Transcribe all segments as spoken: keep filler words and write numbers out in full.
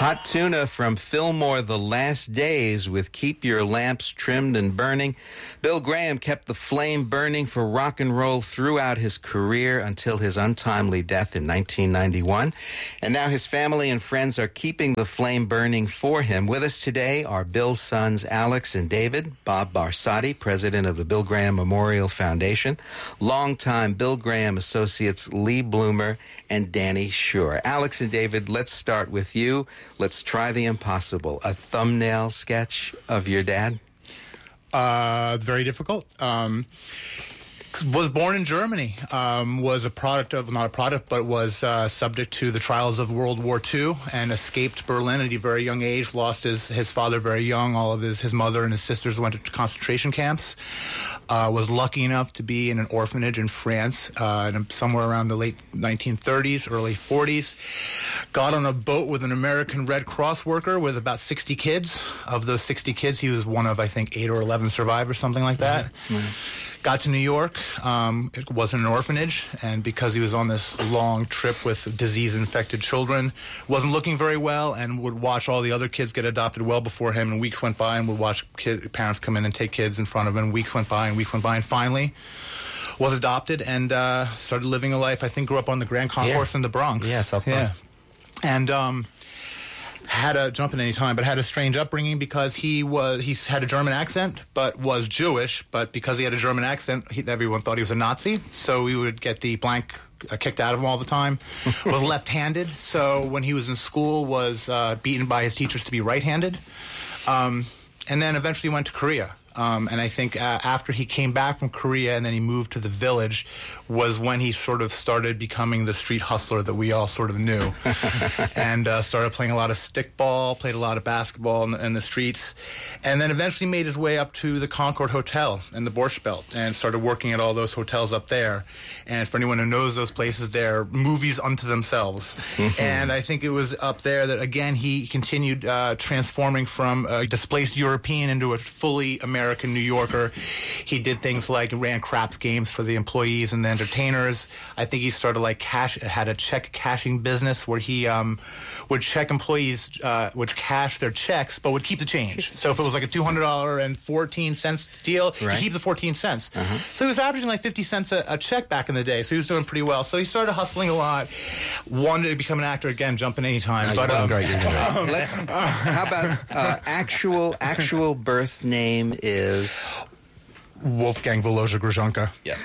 Hot tuna from Fillmore, The Last Days with Keep Your Lamps Trimmed and Burning. Bill Graham kept the flame burning for rock and roll throughout his career until his untimely death in nineteen ninety-one. And now his family and friends are keeping the flame burning for him. With us today are Bill's sons Alex and David, Bob Barsotti, president of the Bill Graham Memorial Foundation, longtime Bill Graham associates Lee Bloomer and Danny Shore. Alex and David, let's start with you. Let's try the impossible. A thumbnail sketch of your dad? Uh, very difficult. Um, was born in Germany. Um, was a product of, not a product, but was uh, subject to the trials of World War Two and escaped Berlin at a very young age. Lost his, his father very young. All of his, his mother and his sisters went to concentration camps. Uh, was lucky enough to be in an orphanage in France uh, somewhere around the late nineteen thirties, early forties. Got on a boat with an American Red Cross worker with about sixty kids. Of those sixty kids, he was one of, I think, eight or eleven survivors, something like that. Mm-hmm. Got to New York. Um, it wasn't an orphanage, and because he was on this long trip with disease-infected children, wasn't looking very well, and would watch all the other kids get adopted well before him, and weeks went by, and would watch kid, parents come in and take kids in front of him. Weeks went by, and weeks went by, and finally was adopted and uh, started living a life. I think grew up on the Grand Concourse yeah. in the Bronx. Yeah, South Bronx. Yeah. And um, had a jump in any time, but had a strange upbringing because he was he had a German accent, but was Jewish. But because he had a German accent, he, everyone thought he was a Nazi. So we would get the blank uh, kicked out of him all the time. Was left-handed, so when he was in school, was uh, beaten by his teachers to be right-handed. Um, and then eventually went to Korea. Um, and I think uh, after he came back from Korea and then he moved to the Village was when he sort of started becoming the street hustler that we all sort of knew. and uh, started playing a lot of stickball, played a lot of basketball in the, in the streets, and then eventually made his way up to the Concord Hotel in the Borscht Belt and started working at all those hotels up there. And for anyone who knows those places, they're movies unto themselves. And I think it was up there that, again, he continued uh, transforming from a displaced European into a fully American American New Yorker. He did things like ran craps games for the employees and the entertainers. I think he started like cash had a check cashing business where he um, would check employees uh, would cash their checks but would keep the change. So if it was like a two hundred dollars and fourteen cents deal, right. he'd keep the fourteen cents. Uh-huh. So he was averaging like fifty cents a, a check back in the day. So he was doing pretty well. So he started hustling a lot. Wanted to become an actor again, jumping anytime. No, but um, great. um, let's, how about uh, actual actual birth name is Is Wolfgang Volozha Gruzhenka. Yeah.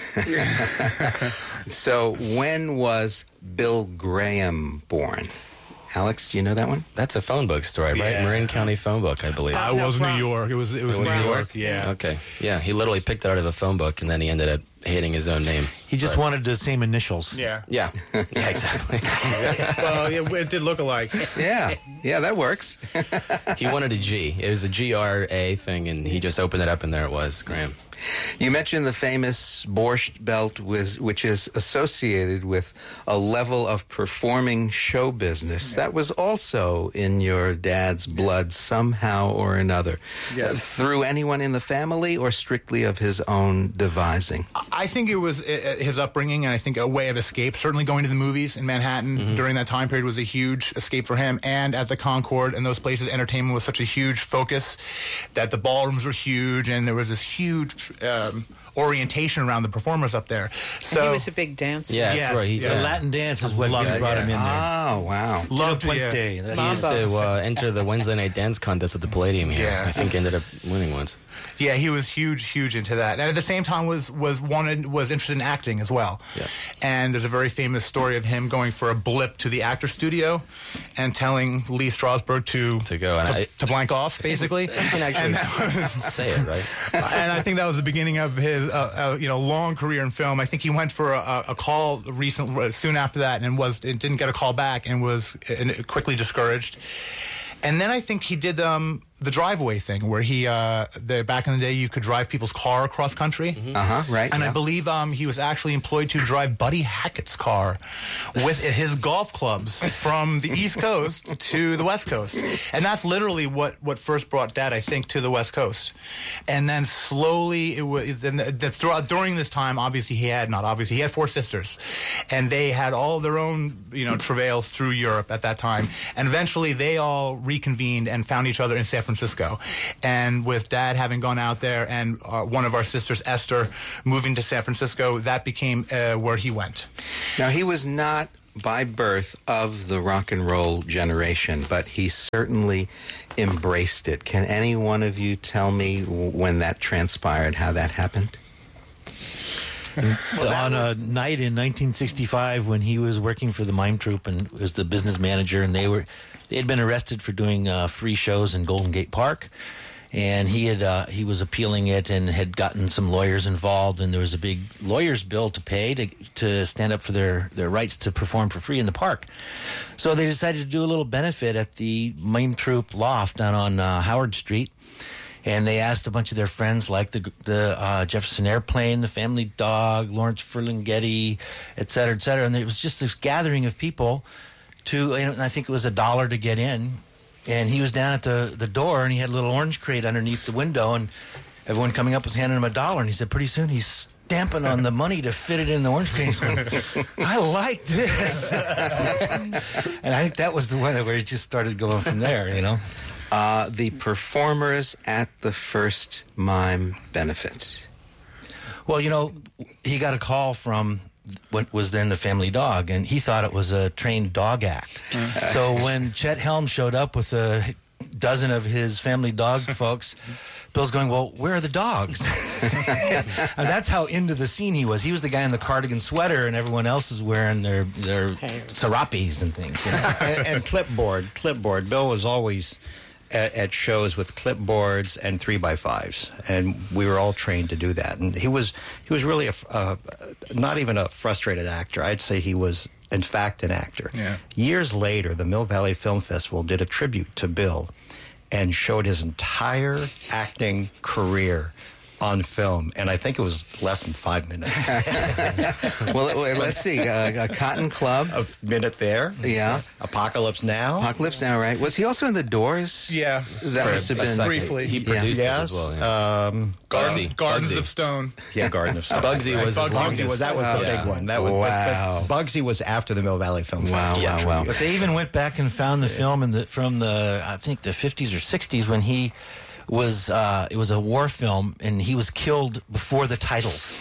So when was Bill Graham born? Alex, do you know that one? That's a phone book story, right? Yeah. Marin County phone book, I believe. Uh, it was New York. It was it was, it was New New York. York. Yeah. Okay. Yeah, he literally picked it out of a phone book, and then he ended up hating his own name. He just but, wanted the same initials. Yeah. Yeah. Yeah, exactly. Well, yeah, it did look alike. Yeah. Yeah, that works. He wanted a G. It was a G R A thing, and he just opened it up, and there it was, Graham. You mentioned the famous Borscht Belt, was, which is associated with a level of performing show business. Yeah. That was also in your dad's blood somehow or another. Yes. Through anyone in the family or strictly of his own devising? I think it was his upbringing, and I think a way of escape. Certainly going to the movies in Manhattan mm-hmm. during that time period was a huge escape for him. And at the Concord and those places, entertainment was such a huge focus that the ballrooms were huge, and there was this huge Um, orientation around the performers up there. So and he was a big dancer. Yeah, yes, that's right. He, yeah. yeah. Latin dance is what Love yeah, brought yeah. him in there. Oh, wow. Love Puente. Puente. He used to uh, enter the Wednesday night dance contest at the Palladium here. Yeah. I think ended up winning once. Yeah, he was huge, huge into that, and at the same time was was wanted was interested in acting as well. Yeah. And there's a very famous story of him going for a blip to the actor studio and telling Lee Strasberg to To go, and to, I- to blank off, basically. You can actually And that was- say it, right? and I think that was the beginning of his, uh, uh, you know, long career in film. I think he went for a, a call recent, soon after that, and was didn't get a call back, and was quickly discouraged. And then I think he did um, the driveway thing, where he, uh, the, back in the day, you could drive people's car across country. Mm-hmm. Uh-huh, right. And yeah. I believe um, he was actually employed to drive Buddy Hackett's car with his golf clubs from the East Coast to the West Coast. And that's literally what, what first brought Dad, I think, to the West Coast. And then slowly, it was, then the, the, throughout, during this time, obviously he had, not obviously, he had four sisters. And they had all their own, you know, travails through Europe at that time. And eventually they all reconvened and found each other in San Francisco. And with Dad having gone out there and uh, one of our sisters, Esther, moving to San Francisco, that became uh, where he went. Now, he was not by birth of the rock and roll generation, but he certainly embraced it. Can any one of you tell me when that transpired, how that happened? Well, on a night in nineteen sixty-five, when he was working for the Mime Troupe and was the business manager, and they were they had been arrested for doing uh, free shows in Golden Gate Park, and he had uh, he was appealing it and had gotten some lawyers involved, and there was a big lawyers bill to pay to to stand up for their their rights to perform for free in the park. So they decided to do a little benefit at the Mime Troupe loft down on uh, Howard Street. And they asked a bunch of their friends, like the the uh, Jefferson Airplane, the Family Dog, Lawrence Ferlinghetti, et cetera, et cetera. And it was just this gathering of people to, and I think it was a dollar to get in. And he was down at the, the door, and he had a little orange crate underneath the window, and everyone coming up was handing him a dollar. And he said, pretty soon he's stamping on the money to fit it in the orange crate. He's going, I like this. And I think that was the one where he just started going from there, you know. Uh, the performers at the first Mime benefits. Well, you know, he got a call from what was then the Family Dog, and he thought it was a trained dog act. So when Chet Helms showed up with a dozen of his Family Dog folks, Bill's going, well, where are the dogs? And that's how into the scene he was. He was the guy in the cardigan sweater, and everyone else is wearing their, their serapes and things. You know? and, and clipboard, clipboard. Bill was always at, at shows with clipboards and three by fives, and we were all trained to do that. And he was he was really a, uh, not even a frustrated actor. I'd say he was, in fact, an actor. Yeah. Years later, the Mill Valley Film Festival did a tribute to Bill and showed his entire acting career on film, and I think it was less than five minutes. Well, let's see. Uh, a Cotton Club. A minute there. Yeah. Apocalypse Now. Apocalypse Now, right? Was he also in The Doors? Yeah. That must have been... briefly. He Yeah. produced it Yes. as well. Yeah. Um, Garden, Bugsy. Gardens Bugsy. of Stone. yeah, Garden of Stone. Bugsy was his Bugsy longest. was that was the Yeah. big one. That was Wow. but, but Bugsy was after the Mill Valley Film Wow, Festival. wow, wow. But they even went back and found the film in the, from the, I think, the fifties or sixties when he was, uh, it was a war film, and he was killed before the titles.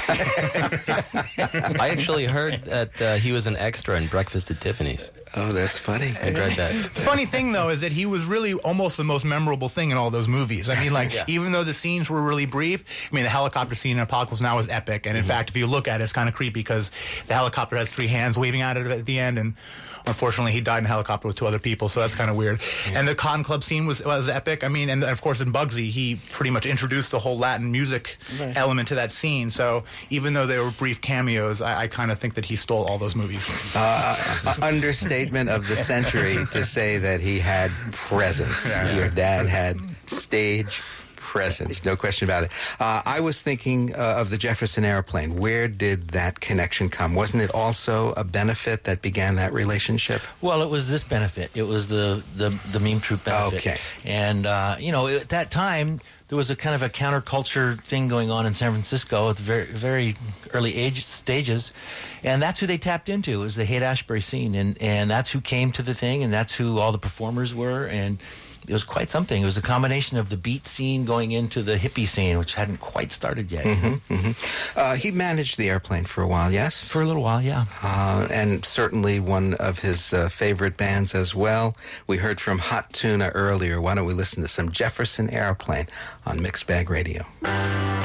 I actually heard that uh, he was an extra in Breakfast at Tiffany's. Oh, that's funny. I read that. The funny thing, though, is that he was really almost the most memorable thing in all those movies. I mean, like, Yeah. even though the scenes were really brief, I mean, the helicopter scene in Apocalypse Now is epic. And in fact, if you look at it, it's kind of creepy because the helicopter has three hands waving at it at the end. And unfortunately, he died in a helicopter with two other people, so that's kind of weird. And the Cotton Club scene was was epic. I mean, and of course, in Bugsy, he pretty much introduced the whole Latin music element to that scene. So even though they were brief cameos, I, I kind of think that he stole all those movies. Uh, understatement of the century to say that he had presence. Yeah. Your dad had stage presence, no question about it. Uh, I was thinking uh, of the Jefferson Airplane. Where did that connection come? Wasn't it also a benefit that began that relationship? Well, it was this benefit. It was the, the, the Meme Troupe benefit. Okay. And, uh, you know, at that time, there was a kind of a counterculture thing going on in San Francisco at the very, very early age stages. And that's who they tapped into, was the Haight-Ashbury scene. And, and that's who came to the thing, and that's who all the performers were. And it was quite something. It was a combination of the beat scene going into the hippie scene, which hadn't quite started yet. Mm-hmm, mm-hmm. Uh, he managed the Airplane for a while, yes? For a little while, yeah. Uh, and certainly one of his uh, favorite bands as well. We heard from Hot Tuna earlier. Why don't we listen to some Jefferson Airplane on Mixed Bag Radio?